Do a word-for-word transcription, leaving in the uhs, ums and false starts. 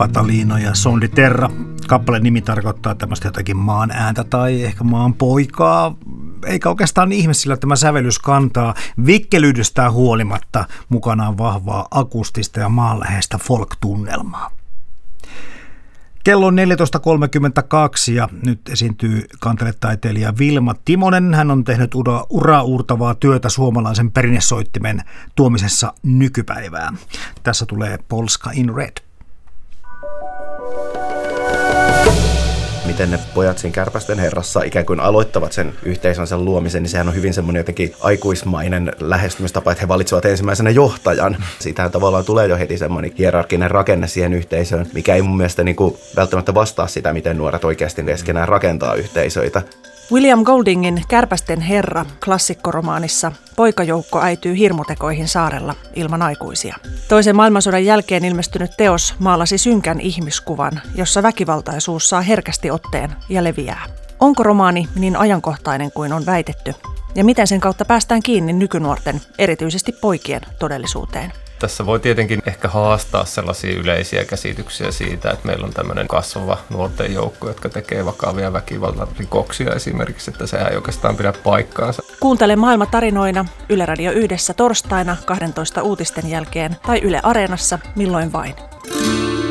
Patalino ja Son di Terra. Kappaleen nimi tarkoittaa tämmöistä jotakin maan ääntä tai ehkä maan poikaa. Eikä oikeastaan ihme, sillä tämä sävellys kantaa vikkelyydestään huolimatta mukanaan vahvaa akustista ja maanläheistä folk-tunnelmaa. Kello on neljätoista kolmekymmentäkaksi ja nyt esiintyy kanteletaiteilija Vilma Timonen. Hän on tehnyt ura, ura-uurtavaa työtä suomalaisen perinnesoittimen tuomisessa nykypäivään. Tässä tulee Polska in Red. Miten ne pojat siinä Kärpästen herrassa ikään kuin aloittavat sen yhteisönsä luomisen, niin sehän on hyvin semmoinen jotenkin aikuismainen lähestymistapa, että he valitsevat ensimmäisenä johtajan. Siitähän tavallaan tulee jo heti semmoinen hierarkinen rakenne siihen yhteisöön, mikä ei mun mielestä niin kuin välttämättä vastaa sitä, miten nuoret oikeasti keskenään rakentaa yhteisöitä. William Goldingin Kärpästen herra klassikkoromaanissa poikajoukko äityy hirmutekoihin saarella ilman aikuisia. Toisen maailmansodan jälkeen ilmestynyt teos maalasi synkän ihmiskuvan, jossa väkivaltaisuus saa herkästi otteen ja leviää. Onko romaani niin ajankohtainen kuin on väitetty? Ja miten sen kautta päästään kiinni nykynuorten, erityisesti poikien, todellisuuteen? Tässä voi tietenkin ehkä haastaa sellaisia yleisiä käsityksiä siitä, että meillä on tämmöinen kasvava nuorten joukko, jotka tekee vakavia väkivaltarikoksia esimerkiksi, että sehän ei oikeastaan pidä paikkaansa. Kuuntele Maailma tarinoina Yle Radio yhdessä torstaina kahdentoista uutisten jälkeen tai Yle Areenassa milloin vain.